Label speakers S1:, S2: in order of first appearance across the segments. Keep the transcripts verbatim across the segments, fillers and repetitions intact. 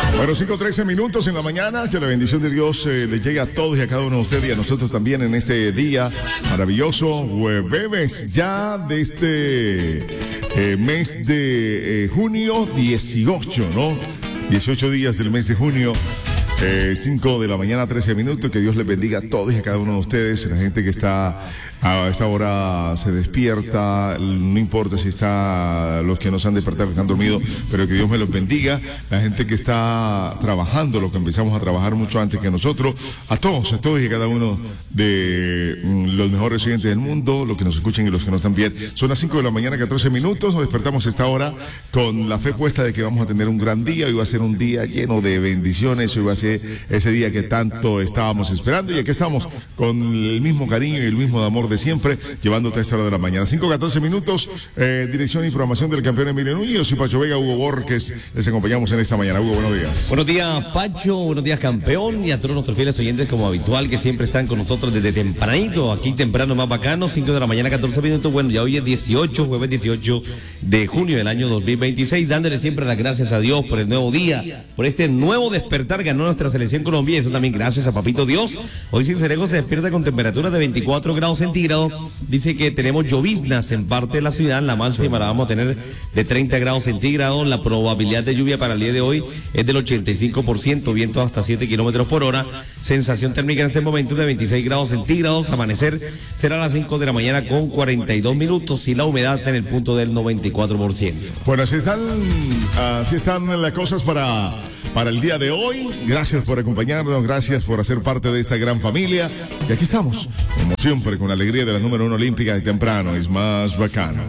S1: Bueno, cinco trece minutos en la mañana, que la bendición de Dios eh, le llegue a todos y a cada uno de ustedes y a nosotros también en este día maravilloso, jueves ya de este eh, mes de eh, junio dieciocho, ¿no? dieciocho días del mes de junio. Eh, cinco de la mañana, trece minutos. Que Dios les bendiga a todos y a cada uno de ustedes. La gente que está a esta hora se despierta, no importa si está los que no se han despertado, que están dormidos, pero que Dios me los bendiga. La gente que está trabajando, lo que empezamos a trabajar mucho antes que nosotros, a todos, a todos y a cada uno de mm, los mejores oyentes del mundo, los que nos escuchen y los que no están bien. Son las cinco de la mañana, catorce minutos. Nos despertamos a esta hora con la fe puesta de que vamos a tener un gran día. Hoy va a ser un día lleno de bendiciones. Hoy va a ser ese día que tanto estábamos esperando, y aquí estamos con el mismo cariño y el mismo amor de siempre, llevándote a esta hora de la mañana. cinco catorce minutos, eh, dirección y programación del campeón Emilio Núñez. Yo soy Pacho Vega, Hugo Borges, les acompañamos en esta mañana. Hugo, buenos días.
S2: Buenos días, Pacho, buenos días, campeón, y a todos nuestros fieles oyentes como habitual que siempre están con nosotros desde tempranito, aquí temprano más bacano, cinco de la mañana, catorce minutos. Bueno, ya hoy es dieciocho, jueves dieciocho de junio del año dos mil veintiséis, dándole siempre las gracias a Dios por el nuevo día, por este nuevo despertar. Ganó nuestra selección Colombia, y eso también gracias a Papito Dios. Hoy Cincelejo se despierta con temperaturas de veinticuatro grados centígrados. Dice que tenemos lloviznas en parte de la ciudad. La máxima la vamos a tener de treinta grados centígrados. La probabilidad de lluvia para el día de hoy es del ochenta y cinco por ciento, viento hasta siete kilómetros por hora. Sensación térmica en este momento de veintiséis grados centígrados. Amanecer será a las cinco de la mañana con cuarenta y dos minutos y la humedad está en el punto del noventa y cuatro por ciento.
S1: Bueno, así están, así están las cosas para, para el día de hoy. Gracias por acompañarnos, gracias por hacer parte de esta gran familia. Y aquí estamos, como siempre, con la alegría de la número uno olímpica de temprano. Es más bacano.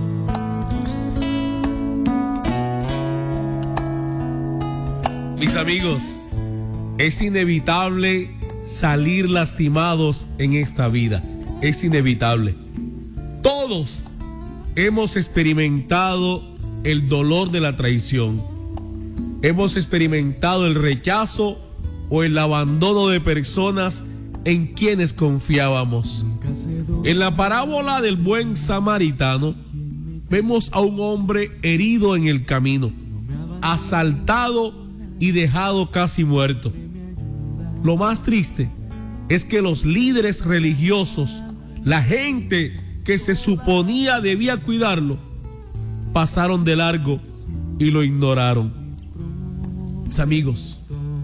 S3: Mis amigos, es inevitable salir lastimados en esta vida. Es inevitable. Todos hemos experimentado el dolor de la traición. Hemos experimentado el rechazo o el abandono de personas en quienes confiábamos. En la parábola del buen samaritano, vemos a un hombre herido en el camino, asaltado y dejado casi muerto. Lo más triste es que los líderes religiosos, la gente que se suponía debía cuidarlo, pasaron de largo y lo ignoraron. Mis amigos,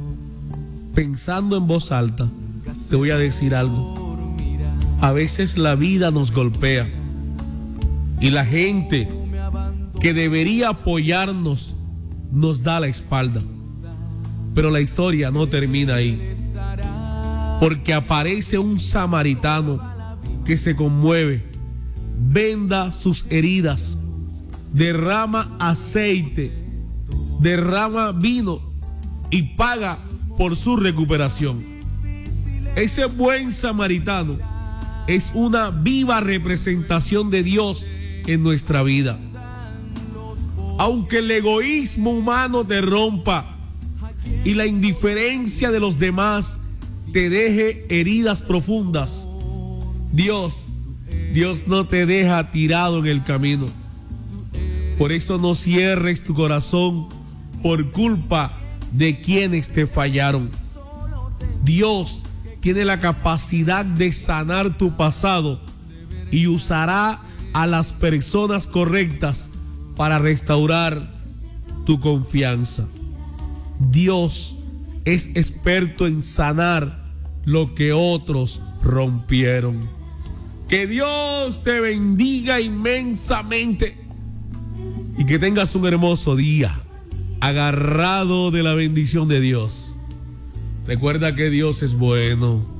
S3: pensando en voz alta, te voy a decir algo. A veces la vida nos golpea y la gente que debería apoyarnos nos da la espalda. Pero la historia no termina ahí, porque aparece un samaritano que se conmueve, venda sus heridas, derrama aceite, derrama vino y paga por su recuperación. Ese buen samaritano es una viva representación de Dios en nuestra vida. Aunque el egoísmo humano te rompa y la indiferencia de los demás te deje heridas profundas, Dios, Dios no te deja tirado en el camino. Por eso no cierres tu corazón por culpa de quienes te fallaron. Dios tiene la capacidad de sanar tu pasado y usará a las personas correctas para restaurar tu confianza. Dios es experto en sanar lo que otros rompieron. Que Dios te bendiga inmensamente y que tengas un hermoso día, agarrado de la bendición de Dios. Recuerda que Dios es bueno.